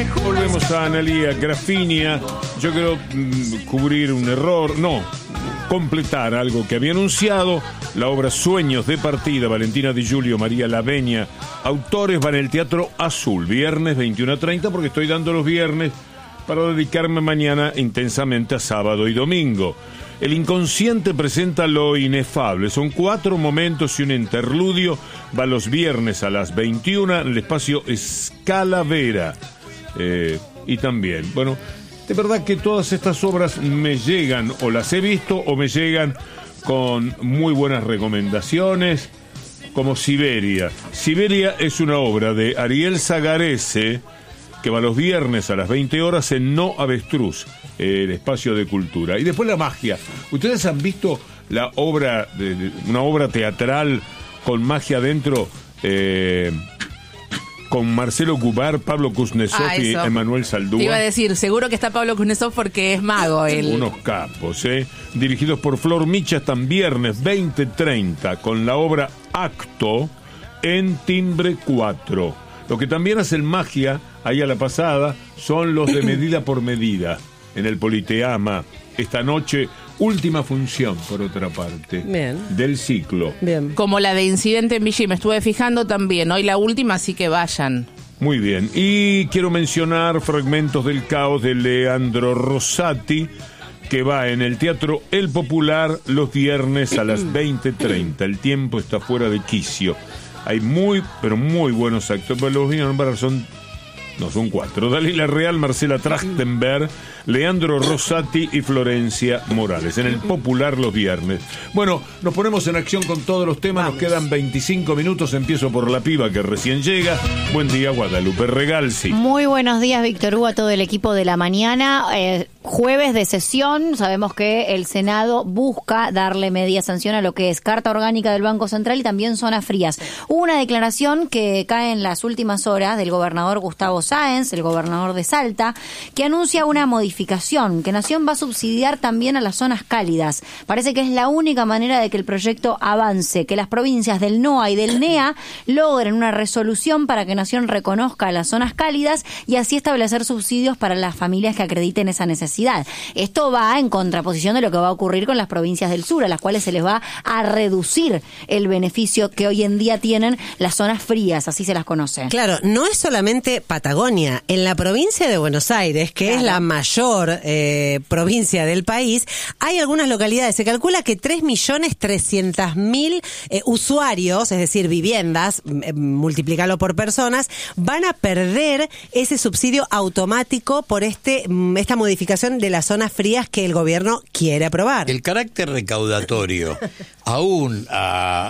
Volvemos a Analía Grafinia. Yo quiero cubrir un error, completar algo que había anunciado. La obra Sueños de Partida, Valentina Di Giulio, María Laveña. Autores van al Teatro Azul, viernes 21:30, porque estoy dando los viernes para dedicarme mañana intensamente a sábado y domingo. El Inconsciente presenta Lo Inefable. Son 4 momentos y un interludio. Va los viernes a las 21 en el espacio Escalavera. Y también, bueno, de verdad que todas estas obras me llegan, o las he visto, o me llegan con muy buenas recomendaciones, como Siberia. Siberia es una obra de Ariel Zagarese, que va los viernes a las 20 horas en No Avestruz, el espacio de cultura. Y después la magia. ¿Ustedes han visto la obra, una obra teatral con magia dentro, con Marcelo Cubar, Pablo Kuznetsov y Emanuel Saldúa? Te iba a decir, seguro que está Pablo Kuznetsov porque es mago él. Unos capos, dirigidos por Flor Micha. Están viernes 20:30 con la obra Acto en Timbre 4. Lo que también hacen magia, ahí a la pasada, son los de Medida por Medida, en el Politeama. Esta noche, última función, por otra parte, bien, del ciclo. Bien. Como la de Incidente en Vichy, me estuve fijando también. Hoy la última, así que vayan. Muy bien. Y quiero mencionar Fragmentos del Caos de Leandro Rosati, que va en el Teatro El Popular los viernes a las 20:30. El tiempo está fuera de quicio. Hay pero muy buenos actores. Los vine a nombrar, son 4. Dalila Real, Marcela Trachtenberg, Leandro Rosati y Florencia Morales. En el Popular los viernes. Bueno, nos ponemos en acción con todos los temas. Nos quedan 25 minutos. Empiezo por la piba que recién llega. Buen día, Guadalupe Regalsi. Muy buenos días, Víctor Hugo, a todo el equipo de la mañana. Jueves de sesión. Sabemos que el Senado busca darle media sanción a lo que es Carta Orgánica del Banco Central y también zonas frías. Hubo una declaración que cae en las últimas horas del gobernador Gustavo Sáenz, el gobernador de Salta, que anuncia una modificación, que Nación va a subsidiar también a las zonas cálidas. Parece que es la única manera de que el proyecto avance, que las provincias del NOA y del NEA logren una resolución para que Nación reconozca las zonas cálidas y así establecer subsidios para las familias que acrediten esa necesidad. Esto va en contraposición de lo que va a ocurrir con las provincias del sur, a las cuales se les va a reducir el beneficio que hoy en día tienen las zonas frías, así se las conoce. Claro, no es solamente Patagonia. En la provincia de Buenos Aires, que es la mayor provincia del país, hay algunas localidades. Se calcula que 3.300.000 usuarios, es decir, viviendas, multiplícalo por personas, van a perder ese subsidio automático por esta modificación de las zonas frías que el gobierno quiere aprobar. El carácter recaudatorio, aún a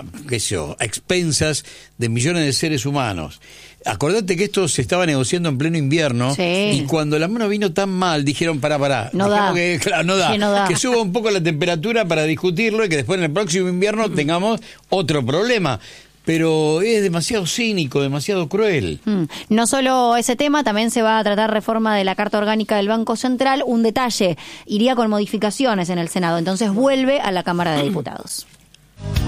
expensas de millones de seres humanos. Acordate que esto se estaba negociando en pleno invierno, y cuando la mano vino tan mal, dijeron, pará. No da. No da. Que suba un poco la temperatura para discutirlo y que después en el próximo invierno tengamos otro problema. Pero es demasiado cínico, demasiado cruel. No solo ese tema, también se va a tratar reforma de la Carta Orgánica del Banco Central. Un detalle, iría con modificaciones en el Senado, entonces vuelve a la Cámara de Diputados.